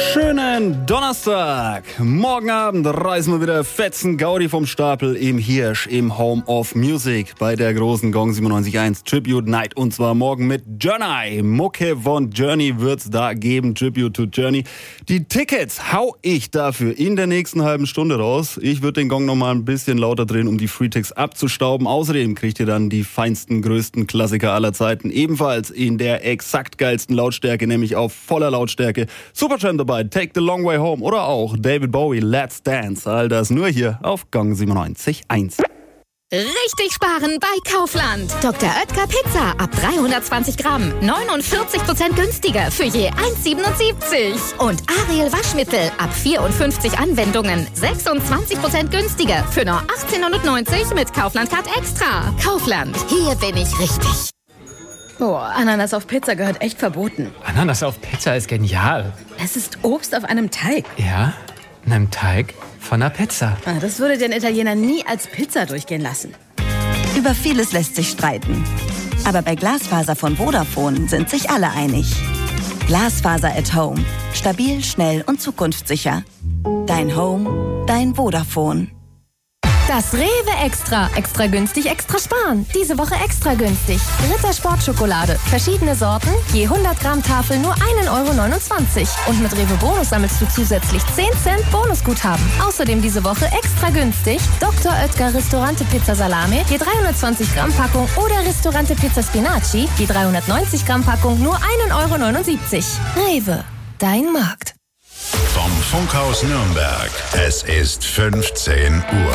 Schönen Donnerstag. Morgen Abend reißen wir wieder fetzen Gaudi vom Stapel im Hirsch im Home of Music bei der großen Gong 97.1 Tribute Night. Und zwar morgen mit Journey. Mucke von Journey wird's da geben. Tribute to Journey. Die Tickets hau ich dafür in der nächsten halben Stunde raus. Ich würde den Gong nochmal ein bisschen lauter drehen, um die Freetics abzustauben. Außerdem kriegt ihr dann die feinsten, größten Klassiker aller Zeiten. Ebenfalls in der exakt geilsten Lautstärke, nämlich auf voller Lautstärke. Supertramp dabei, Take the Long Way Home oder auch David Bowie, Let's Dance. All das nur hier auf Gong 97.1. Richtig sparen bei Kaufland. Dr. Oetker Pizza ab 320 Gramm. 49% günstiger für je 1,77. Und Ariel Waschmittel ab 54 Anwendungen. 26% günstiger für nur 18,90 mit Kaufland Card Extra. Kaufland, hier bin ich richtig. Boah, Ananas auf Pizza gehört echt verboten. Ananas auf Pizza ist genial. Es ist Obst auf einem Teig. Ja, einem Teig von einer Pizza. Das würde den Italiener nie als Pizza durchgehen lassen. Über vieles lässt sich streiten. Aber bei Glasfaser von Vodafone sind sich alle einig. Glasfaser at Home. Stabil, schnell und zukunftssicher. Dein Home, dein Vodafone. Das Rewe Extra. Extra günstig, extra sparen. Diese Woche extra günstig. Ritter Sportschokolade. Verschiedene Sorten. Je 100 Gramm Tafel nur 1,29 €. Und mit Rewe Bonus sammelst du zusätzlich 10 Cent Bonusguthaben. Außerdem diese Woche extra günstig. Dr. Oetker Ristorante Pizza Salame. Je 320 Gramm Packung. Oder Ristorante Pizza Spinaci. Je 390 Gramm Packung nur 1,79 €. Rewe. Dein Markt. Vom Funkhaus Nürnberg. Es ist 15 Uhr.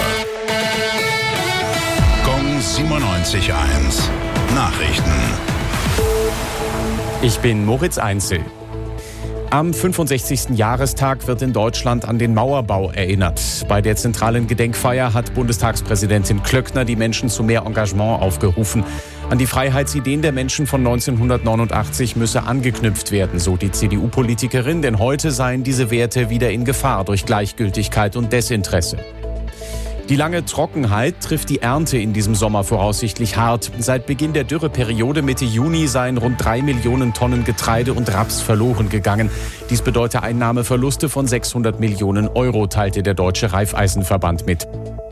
Gong 97.1. Nachrichten. Ich bin Moritz Einzel. Am 65. Jahrestag wird in Deutschland an den Mauerbau erinnert. Bei der zentralen Gedenkfeier hat Bundestagspräsidentin Klöckner die Menschen zu mehr Engagement aufgerufen. An die Freiheitsideen der Menschen von 1989 müsse angeknüpft werden, so die CDU-Politikerin, denn heute seien diese Werte wieder in Gefahr durch Gleichgültigkeit und Desinteresse. Die lange Trockenheit trifft die Ernte in diesem Sommer voraussichtlich hart. Seit Beginn der Dürreperiode Mitte Juni seien rund 3 Millionen Tonnen Getreide und Raps verloren gegangen. Dies bedeute Einnahmeverluste von 600 Millionen €, teilte der Deutsche Raiffeisenverband mit.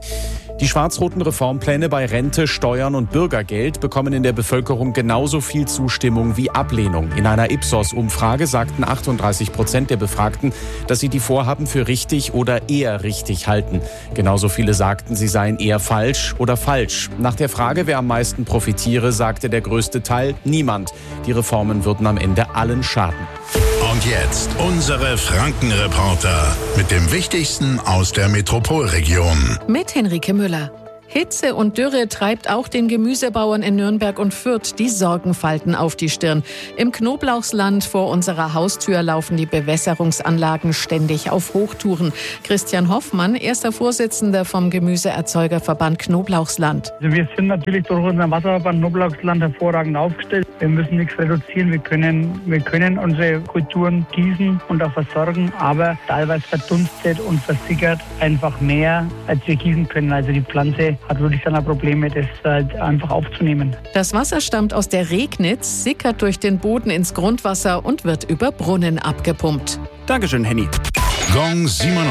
Die schwarz-roten Reformpläne bei Rente, Steuern und Bürgergeld bekommen in der Bevölkerung genauso viel Zustimmung wie Ablehnung. In einer Ipsos-Umfrage sagten 38% der Befragten, dass sie die Vorhaben für richtig oder eher richtig halten. Genauso viele sagten, sie seien eher falsch oder falsch. Nach der Frage, wer am meisten profitiere, sagte der größte Teil niemand. Die Reformen würden am Ende allen schaden. Und jetzt unsere Frankenreporter mit dem Wichtigsten aus der Metropolregion. Mit Henrike Müller. Hitze und Dürre treibt auch den Gemüsebauern in Nürnberg und Fürth die Sorgenfalten auf die Stirn. Im Knoblauchsland vor unserer Haustür laufen die Bewässerungsanlagen ständig auf Hochtouren. Christian Hoffmann, erster Vorsitzender vom Gemüseerzeugerverband Knoblauchsland. Also wir sind natürlich durch unseren Wasserverband Knoblauchsland hervorragend aufgestellt. Wir müssen nichts reduzieren. Wir können unsere Kulturen gießen und auch versorgen, aber teilweise verdunstet und versickert einfach mehr, als wir gießen können. Also die Pflanze hat wirklich dann Probleme, das halt einfach aufzunehmen. Das Wasser stammt aus der Regnitz, sickert durch den Boden ins Grundwasser und wird über Brunnen abgepumpt. Dankeschön, Henny. Gong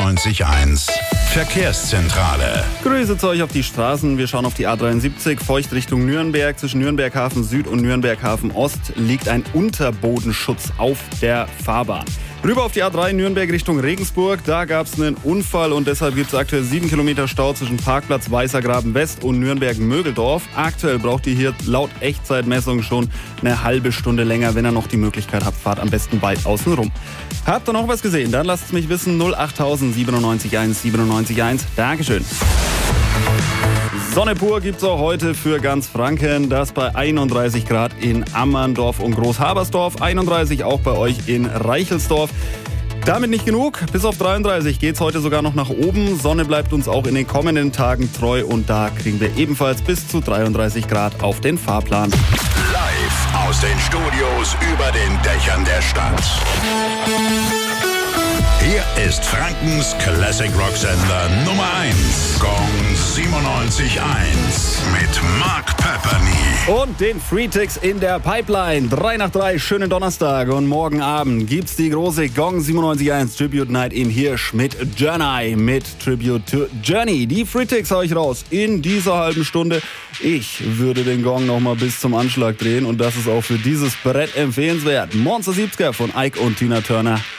97.1. Verkehrszentrale. Grüße zu euch auf die Straßen. Wir schauen auf die A73, feucht Richtung Nürnberg. Zwischen Nürnberg Hafen Süd und Nürnberg Hafen Ost liegt ein Unterbodenschutz auf der Fahrbahn. Rüber auf die A3 Nürnberg Richtung Regensburg. Da gab es einen Unfall und deshalb gibt es aktuell 7 Kilometer Stau zwischen Parkplatz Weißergraben West und Nürnberg-Mögeldorf. Aktuell braucht ihr hier laut Echtzeitmessung schon eine halbe Stunde länger. Wenn ihr noch die Möglichkeit habt, fahrt am besten weit außen rum. Habt ihr noch was gesehen? Dann lasst es mich wissen. 08000 97.1 97.1. Dankeschön. Sonne pur gibt's auch heute für ganz Franken. Das bei 31 Grad in Ammerndorf und Großhabersdorf. 31 auch bei euch in Reichelsdorf. Damit nicht genug. Bis auf 33 geht's heute sogar noch nach oben. Sonne bleibt uns auch in den kommenden Tagen treu. Und da kriegen wir ebenfalls bis zu 33 Grad auf den Fahrplan. Live aus den Studios über den Dächern der Stadt. Hier ist Frankens Classic Rock Sender Nummer 1. Gong 97.1 mit Mark Pepperny. Und den Freetix in der Pipeline. 3 nach 3, schönen Donnerstag. Und morgen Abend gibt's die große Gong 97.1 Tribute Night in Hirsch mit Journey, mit Tribute to Journey. Die Freetix hau ich raus in dieser halben Stunde. Ich würde den Gong nochmal bis zum Anschlag drehen. Und das ist auch für dieses Brett empfehlenswert. Monster 70er von Ike und Tina Turner.